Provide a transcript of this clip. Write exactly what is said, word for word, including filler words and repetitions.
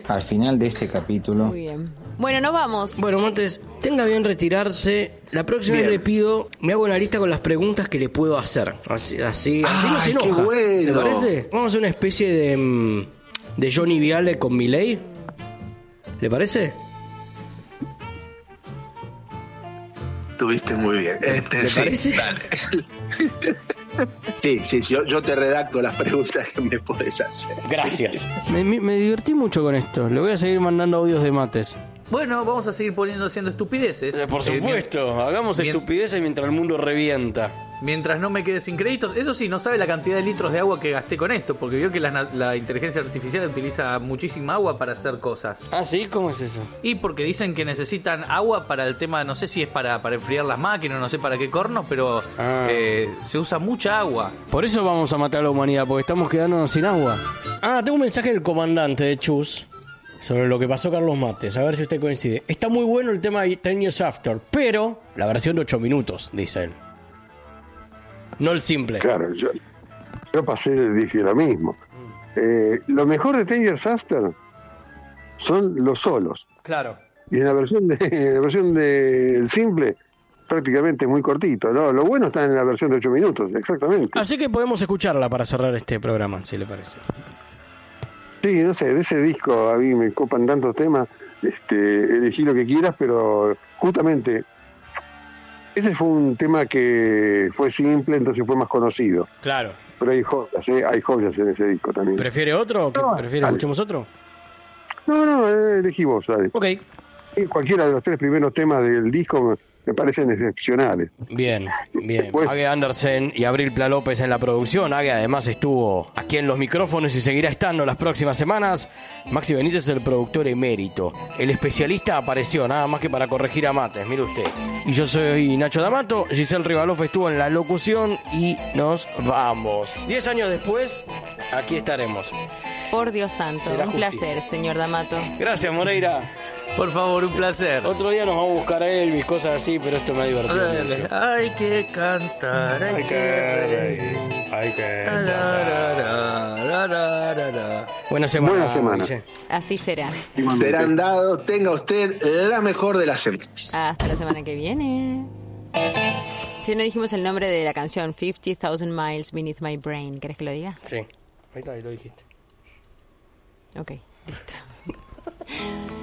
al final de este capítulo. Muy bien. Bueno, nos vamos. Bueno, Montes, tenga bien retirarse. La próxima vez le pido, me hago una lista con las preguntas que le puedo hacer. Así, así, así no se enoja. Qué bueno. ¿Le parece? Vamos a hacer una especie de, mm, de Johnny Viale con Milei. ¿Le parece? Estuviste muy bien. Este, ¿Le sí, parece? Dale. Sí, sí, yo, yo te redacto las preguntas que me podés hacer. Gracias. Me, me, me divertí mucho con esto. Le voy a seguir mandando audios de mates. Bueno, vamos a seguir poniendo haciendo estupideces. Eh, por Eh, supuesto, mien- hagamos mien- estupideces mientras el mundo revienta. Mientras no me quede sin créditos. Eso sí, no sabe la cantidad de litros de agua que gasté con esto, porque vio que la, na- la inteligencia artificial utiliza muchísima agua para hacer cosas. ¿Ah, sí? ¿Cómo es eso? Y porque dicen que necesitan agua para el tema, no sé si es para, para enfriar las máquinas, no sé para qué corno, pero Ah. eh, se usa mucha agua. Por eso vamos a matar a la humanidad, porque estamos quedándonos sin agua. Ah, tengo un mensaje del comandante de Chus sobre lo que pasó Carlos Mates, a ver si usted coincide. Está muy bueno el tema de Ten Years After, pero la versión de ocho minutos, dice él. No el simple. Claro, yo, yo pasé y dije lo mismo. Eh, lo mejor de Ten Years After son los solos. Claro. Y en la versión de en la versión del simple, prácticamente muy cortito. ¿No? Lo bueno está en la versión de ocho minutos, exactamente. Así que podemos escucharla para cerrar este programa, si le parece. Sí, no sé, de ese disco a mí me copan tantos temas. Este, elegí lo que quieras, pero justamente ese fue un tema que fue simple, entonces fue más conocido. Claro. Pero hay joyas, ¿eh? Hay joyas en ese disco también. ¿Prefiere otro o qué? No, ¿Prefiere dale. escuchemos otro? No, no, eh, elegí vos, dale. Ok. Y cualquiera de los tres primeros temas del disco me, me parecen excepcionales. Bien, bien. Después- Age Andersen y Abril Pla López en la producción. Age además estuvo aquí en los micrófonos y seguirá estando las próximas semanas. Maxi Benítez es el productor emérito. El especialista apareció, nada más que para corregir a Mates, mire usted. Y yo soy Nacho D'Amato, Giselle Rivaloff estuvo en la locución y nos vamos. Diez años después, aquí estaremos. Por Dios santo, Será un justicia. placer, señor D'Amato. Gracias, Moreira. Por favor, un placer. Otro día nos vamos a buscar a Elvis, cosas así, pero esto me ha divertido Dale. mucho. Hay que cantar, hay, que reír. hay que La, la, la, la, la, la, la. Buena semana. Buena semana. Guille. Así será. Serán dados, tenga usted la mejor de las semanas. Hasta la semana que viene. Si no dijimos el nombre de la canción, fifty thousand miles beneath my brain. ¿Querés que lo diga? Sí. Ahí está, ahí lo dijiste. Ok, listo.